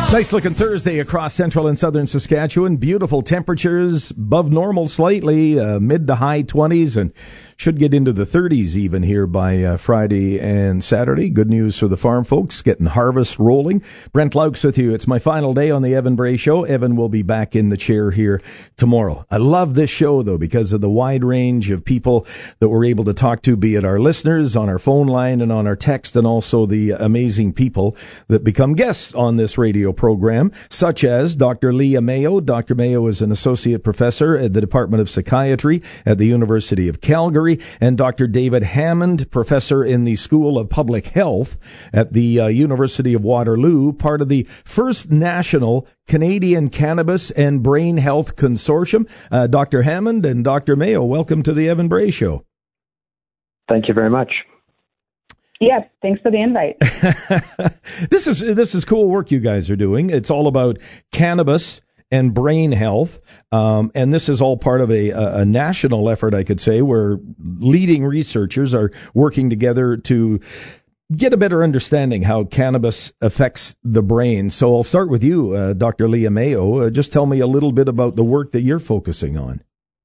Nice looking Thursday across central and southern Saskatchewan. Beautiful temperatures, above normal slightly, mid to high 20s, and should get into the 30s even here by Friday and Saturday. Good news for the farm folks, getting harvest rolling. Brent Laux with you. It's my final day on the Evan Bray Show. Evan will be back in the chair here tomorrow. I love this show, though, because of the wide range of people that we're able to talk to, be it our listeners on our phone line and on our text, and also the amazing people that become guests on this radio program, such as Dr. Leah Mayo. Dr. Mayo is an associate professor at the Department of Psychiatry at the University of Calgary, and Dr. David Hammond, professor in the School of Public Health at the University of Waterloo, part of the first national Canadian Cannabis and Brain Health Consortium. Dr. Hammond and Dr. Mayo, welcome to the Evan Bray Show. Thank you very much. Yes, thanks for the invite. This is cool work you guys are doing. It's all about cannabis and brain health, and this is all part of a national effort, I could say, where leading researchers are working together to get a better understanding how cannabis affects the brain. So I'll start with you, Dr. Leah Mayo. Just tell me a little bit about the work that you're focusing on.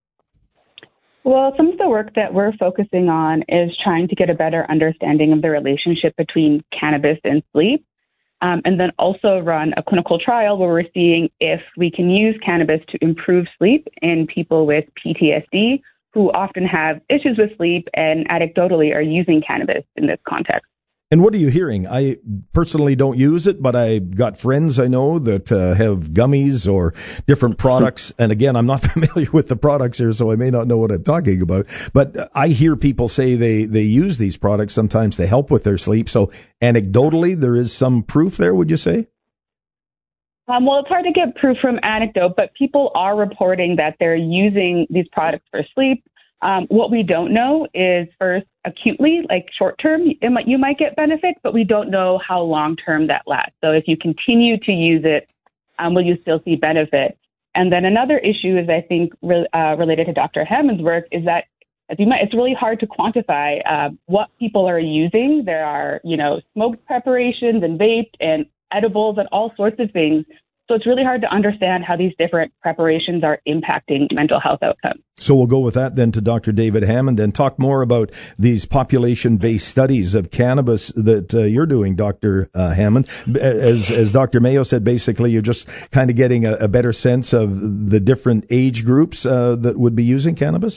Well, some of the work that we're focusing on is trying to get a better understanding of the relationship between cannabis and sleep, and then also run a clinical trial where we're seeing if we can use cannabis to improve sleep in people with PTSD who often have issues with sleep and anecdotally are using cannabis in this context. And what are you hearing? I personally don't use it, but I got friends I know that have gummies or different products. And again, I'm not familiar with the products here, so I may not know what I'm talking about. But I hear people say they use these products sometimes to help with their sleep. So anecdotally, there is some proof there, would you say? Well, it's hard to get proof from anecdote, but people are reporting that they're using these products for sleep. What we don't know is, first, acutely, like short term, you might get benefit, but we don't know how long term that lasts. So if you continue to use it, will you still see benefit? And then another issue is, I think, related to Dr. Hammond's work, is that it's really hard to quantify what people are using. There are, smoked preparations and vape and edibles and all sorts of things. So it's really hard to understand how these different preparations are impacting mental health outcomes. So we'll go with that then to Dr. David Hammond and talk more about these population-based studies of cannabis that you're doing, Dr. Hammond. As Dr. Mayo said, basically you're just kind of getting a better sense of the different age groups that would be using cannabis?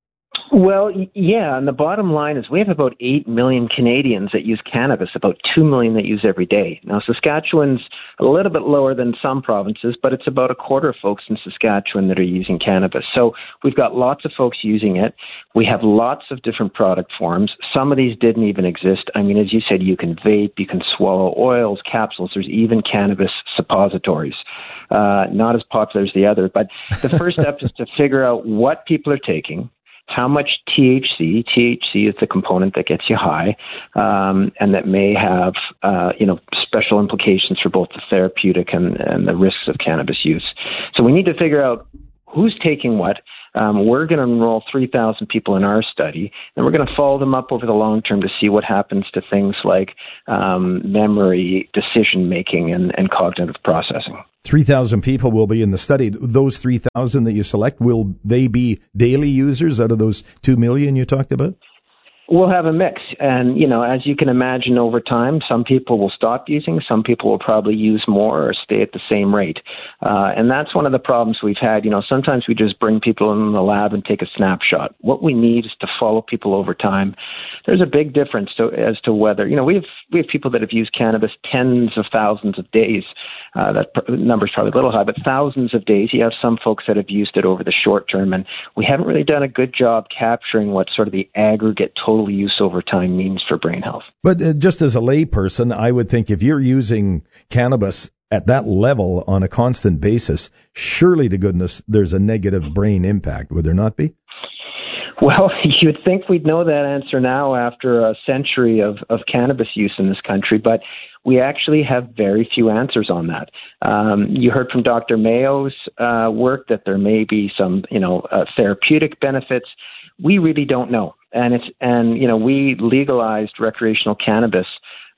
Well, yeah, and the bottom line is we have about 8 million Canadians that use cannabis, about 2 million that use every day. Now, Saskatchewan's a little bit lower than some provinces, but it's about a quarter of folks in Saskatchewan that are using cannabis. So we've got lots of folks using it. We have lots of different product forms. Some of these didn't even exist. I mean, as you said, you can vape, you can swallow oils, capsules. There's even cannabis suppositories. Not as popular as the other, but the first step is to figure out what people are taking, how much THC is the component that gets you high, and that may have, special implications for both the therapeutic and the risks of cannabis use. So we need to figure out who's taking what. We're going to enroll 3,000 people in our study, and we're going to follow them up over the long term to see what happens to things like memory, decision-making, and cognitive processing. 3,000 people will be in the study. Those 3,000 that you select, will they be daily users out of those 2 million you talked about? We'll have a mix. And, as you can imagine over time, some people will stop using, some people will probably use more or stay at the same rate. And that's one of the problems we've had. Sometimes we just bring people in the lab and take a snapshot. What we need is to follow people over time. There's a big difference as to whether, we have people that have used cannabis tens of thousands of days. That number's probably a little high, but thousands of days. You have some folks that have used it over the short term, and we haven't really done a good job capturing what sort of the aggregate total use over time means for brain health. But just as a layperson, I would think if you're using cannabis at that level on a constant basis, surely to goodness there's a negative brain impact, would there not be? Well, you'd think we'd know that answer now after a century of cannabis use in this country, but we actually have very few answers on that. You heard from Dr. Mayo's work that there may be some, therapeutic benefits. We really don't know. And we legalized recreational cannabis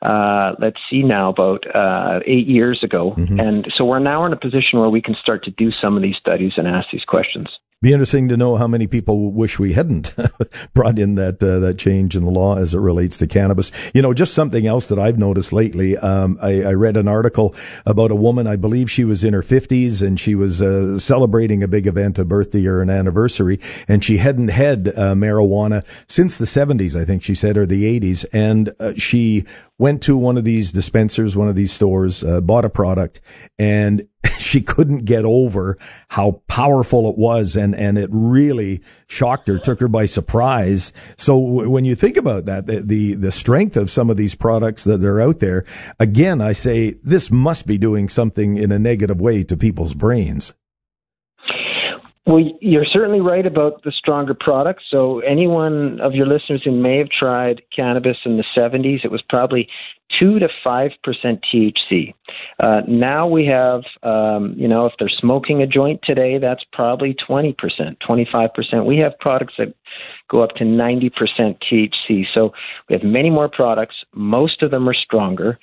let's see now, about 8 years ago. Mm-hmm. And so we're now in a position where we can start to do some of these studies and ask these questions. Be interesting to know how many people wish we hadn't brought in that change in the law as it relates to cannabis. You know, just something else that I've noticed lately. I read an article about a woman. I believe she was in her 50s, and she was celebrating a big event, a birthday or an anniversary, and she hadn't had marijuana since the 70s, I think she said, or the 80s. And she went to one of these dispensers, one of these stores, bought a product, and she couldn't get over how powerful it was, and it really shocked her, took her by surprise. So when you think about that, the strength of some of these products that are out there, again, I say this must be doing something in a negative way to people's brains. Well, you're certainly right about the stronger products. So anyone of your listeners who may have tried cannabis in the 70s, it was probably 2 to 5% THC. Now we have, if they're smoking a joint today, that's probably 20%, 25%. We have products that go up to 90% THC. So we have many more products. Most of them are stronger.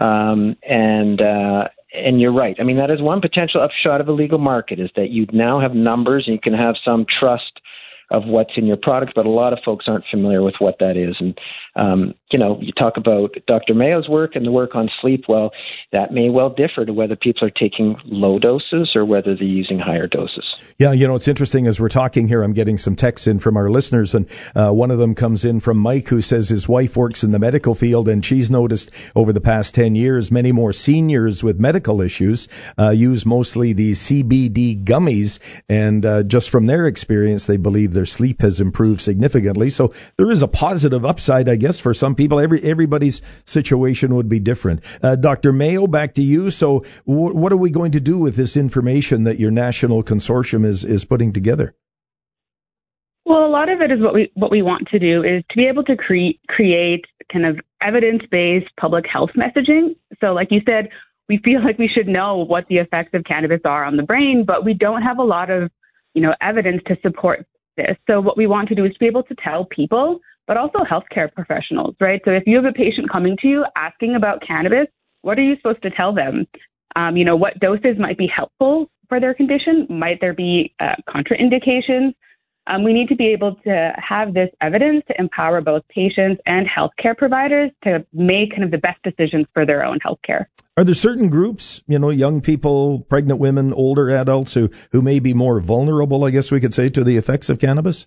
And you're right. I mean, that is one potential upshot of a legal market, is that you now have numbers and you can have some trust of what's in your product, but a lot of folks aren't familiar with what that is. And, you talk about Dr. Mayo's work and the work on sleep. Well, that may well differ to whether people are taking low doses or whether they're using higher doses. Yeah, it's interesting as we're talking here, I'm getting some texts in from our listeners, and one of them comes in from Mike, who says his wife works in the medical field, and she's noticed over the past 10 years, many more seniors with medical issues use mostly these CBD gummies, and just from their experience, they believe their sleep has improved significantly. So there is a positive upside, I guess, for some people. Everybody's situation would be different. Dr. Mayo, back to you. So what are we going to do with this information that your national consortium is putting together? Well, a lot of it is what we want to do is to be able to create kind of evidence-based public health messaging. So like you said, we feel like we should know what the effects of cannabis are on the brain, but we don't have a lot of, evidence to support this. So what we want to do is to be able to tell people, but also healthcare professionals, right? So if you have a patient coming to you asking about cannabis, what are you supposed to tell them? What doses might be helpful for their condition? Might there be contraindications? We need to be able to have this evidence to empower both patients and healthcare providers to make kind of the best decisions for their own healthcare. Are there certain groups, young people, pregnant women, older adults who may be more vulnerable, I guess we could say, to the effects of cannabis?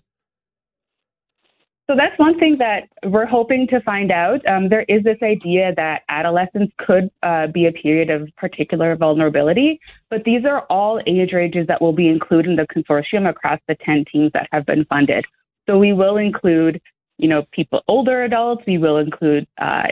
So that's one thing that we're hoping to find out. There is this idea that adolescence could be a period of particular vulnerability, but these are all age ranges that will be included in the consortium across the 10 teams that have been funded. So we will include, people, older adults. We will include,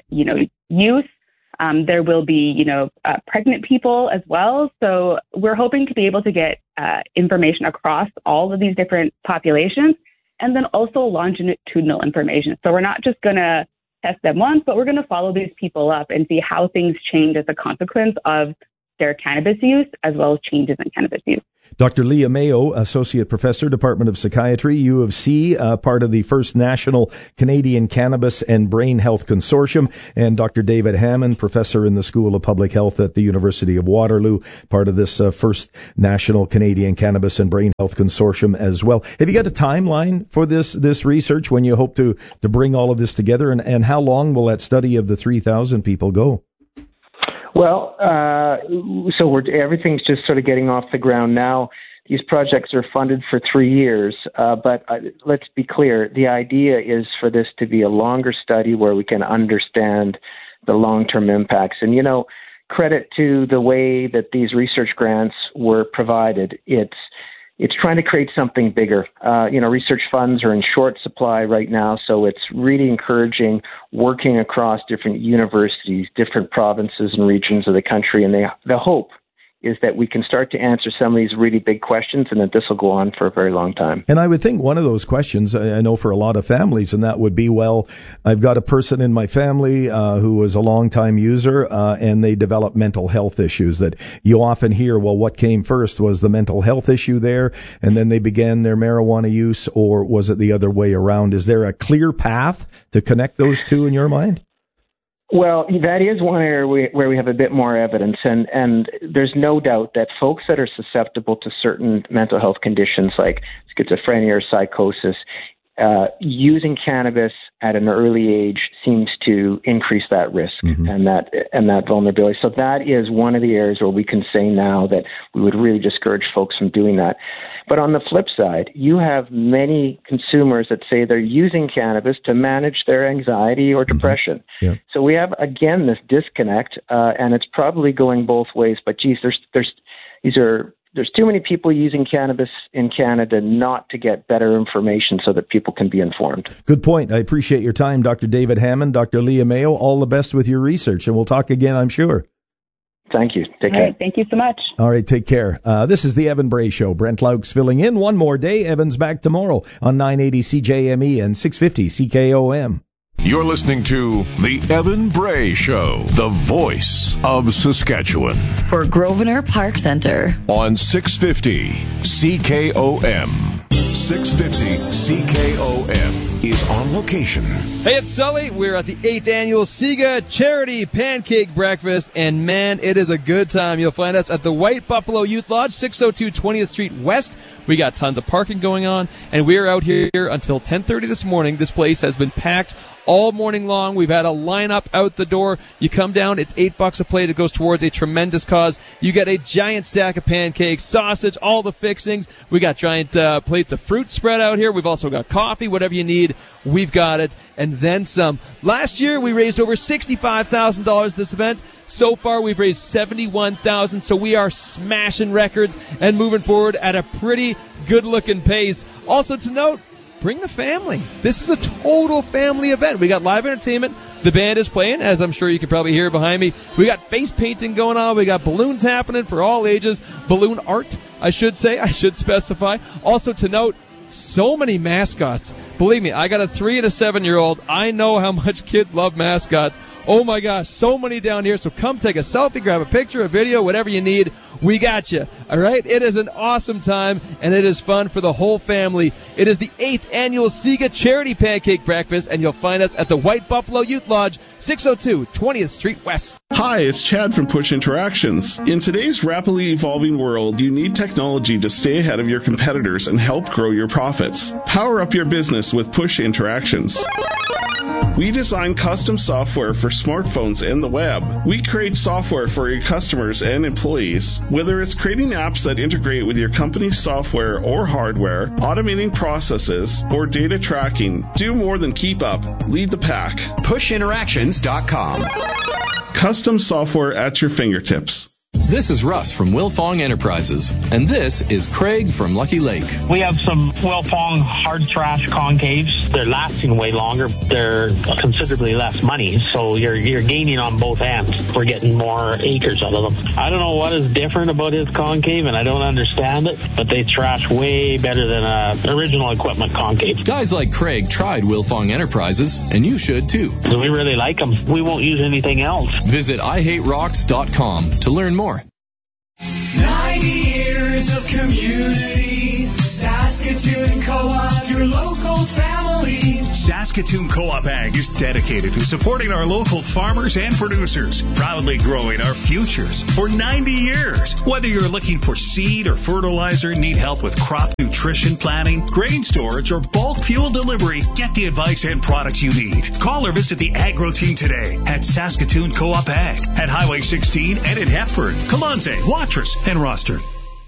youth. There will be, pregnant people as well. So we're hoping to be able to get information across all of these different populations, and then also longitudinal information. So we're not just going to test them once, but we're going to follow these people up and see how things change as a consequence of their cannabis use, as well as changes in cannabis use. Dr. Leah Mayo, Associate Professor, Department of Psychiatry, U of C, part of the First National Canadian Cannabis and Brain Health Consortium, and Dr. David Hammond, Professor in the School of Public Health at the University of Waterloo, part of this First National Canadian Cannabis and Brain Health Consortium as well. Have you got a timeline for this research, when you hope to bring all of this together, and how long will that study of the 3,000 people go? Well, everything's just sort of getting off the ground now. These projects are funded for 3 years, but let's be clear. The idea is for this to be a longer study where we can understand the long-term impacts. And, credit to the way that these research grants were provided. It's trying to create something bigger. Research funds are in short supply right now, so it's really encouraging working across different universities, different provinces and regions of the country. And the hope is that we can start to answer some of these really big questions, and that this will go on for a very long time. And I would think one of those questions, I know for a lot of families, and that would be, well, I've got a person in my family who was a long-time user, and they develop mental health issues that you often hear, well, what came first? Was the mental health issue there, and then they began their marijuana use, or was it the other way around? Is there a clear path to connect those two in your mind? Well, that is one area where we have a bit more evidence, and there's no doubt that folks that are susceptible to certain mental health conditions like schizophrenia or psychosis, using cannabis at an early age seems to increase that risk and that vulnerability. So that is one of the areas where we can say now that we would really discourage folks from doing that. But on the flip side, you have many consumers that say they're using cannabis to manage their anxiety or depression. Yeah. So we have, again, this disconnect, and it's probably going both ways. But geez, there's too many people using cannabis in Canada not to get better information so that people can be informed. Good point. I appreciate your time, Dr. David Hammond, Dr. Leah Mayo. All the best with your research, and we'll talk again, I'm sure. Thank you. Take care. All right, thank you so much. All right, take care. This is the Evan Bray Show. Brent Laux filling in one more day. Evan's back tomorrow on 980 CJME and 650 CKOM. You're listening to The Evan Bray Show, the voice of Saskatchewan. For Grosvenor Park Centre. On 650 CKOM. 650 CKOM is on location. Hey, it's Sully. We're at the 8th annual SIGA Charity Pancake Breakfast, and man, it is a good time. You'll find us at the White Buffalo Youth Lodge, 602 20th Street West. We got tons of parking going on, and we're out here until 10:30 this morning. This place has been packed all morning long. We've had a lineup out the door. You come down, it's $8 a plate. It goes towards a tremendous cause. You get a giant stack of pancakes, sausage, all the fixings. We got giant plates of fruit spread out here. We've also got coffee, whatever you need. We've got it, and then some. Last year, we raised over $65,000 this event. So far, we've raised $71,000, so we are smashing records and moving forward at a pretty good-looking pace. Also to note, bring the family. This is a total family event. We got live entertainment. The band is playing, as I'm sure you can probably hear behind me. We got face painting going on. We got balloons happening for all ages. Balloon art, I should specify. Also to note, so many mascots. Believe me, I got a 3 and a 7-year-old. I know how much kids love mascots. Oh my gosh, so many down here. So come take a selfie, grab a picture, a video, whatever you need. We got you. All right? It is an awesome time, and it is fun for the whole family. It is the 8th annual SIGA Charity Pancake Breakfast, and you'll find us at the White Buffalo Youth Lodge, 602 20th Street West. Hi, it's Chad from Push Interactions. In today's rapidly evolving world, you need technology to stay ahead of your competitors and help grow your profits. Power up your business with Push Interactions. We design custom software for smartphones and the web. We create software for your customers and employees. Whether it's creating apps that integrate with your company's software or hardware, automating processes, or data tracking, do more than keep up. Lead the pack. PushInteractions.com. Custom software at your fingertips. This is Russ from Wilfong Enterprises, and this is Craig from Lucky Lake. We have some Wilfong hard trash concaves. They're lasting way longer. They're considerably less money, so you're gaining on both ends. We're getting more acres out of them. I don't know what is different about his concave, and I don't understand it, but they trash way better than original equipment concave. Guys like Craig tried Wilfong Enterprises, and you should too. We really like them. We won't use anything else. Visit IHateRocks.com to learn more. 90 years of community, Saskatoon Co-op, your local family. Saskatoon Co-op Ag is dedicated to supporting our local farmers and producers, proudly growing our futures for 90 years. Whether you're looking for seed or fertilizer, need help with crop nutrition planning, grain storage, or bulk fuel delivery, get the advice and products you need. Call or visit the Agro team today at Saskatoon Co-op Ag at Highway 16 and in Hepburn, Colonsay, Watrous, and Rostern.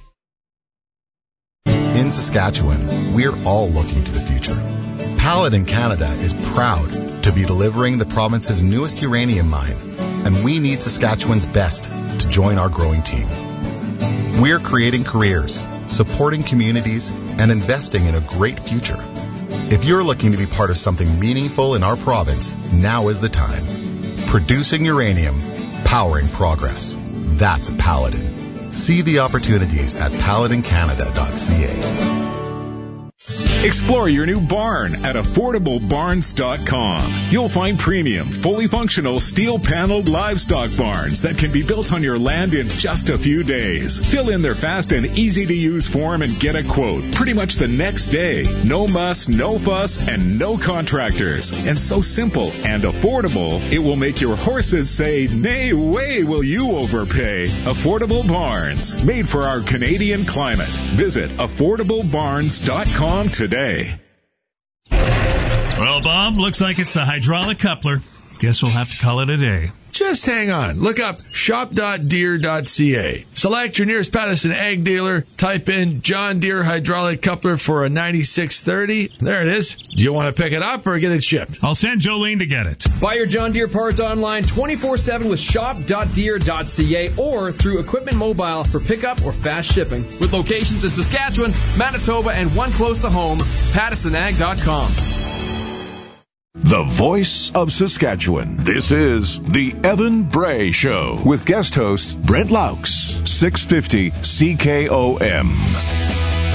In Saskatchewan, we're all looking to the future. Paladin Canada is proud to be delivering the province's newest uranium mine, and we need Saskatchewan's best to join our growing team. We're creating careers, supporting communities, and investing in a great future. If you're looking to be part of something meaningful in our province, now is the time. Producing uranium, powering progress. That's Paladin. See the opportunities at paladincanada.ca. Explore your new barn at AffordableBarns.com. You'll find premium, fully functional, steel-paneled livestock barns that can be built on your land in just a few days. Fill in their fast and easy-to-use form and get a quote pretty much the next day. No muss, no fuss, and no contractors. And so simple and affordable, it will make your horses say, "Nay way will you overpay." Affordable Barns, made for our Canadian climate. Visit AffordableBarns.com today. Well, Bob, looks like it's the hydraulic coupler. Guess we'll have to call it a day. Just hang on. Look up shop.deere.ca. Select your nearest Patterson Ag dealer. Type in John Deere hydraulic coupler for a 9630. There it is. Do you want to pick it up or get it shipped? I'll send Jolene to get it. Buy your John Deere parts online 24/7 with shop.deere.ca or through Equipment Mobile for pickup or fast shipping. With locations in Saskatchewan, Manitoba, and one close to home, PattersonAg.com. The voice of Saskatchewan. This is the Evan Bray Show with guest host Brent Laux, 650 CKOM.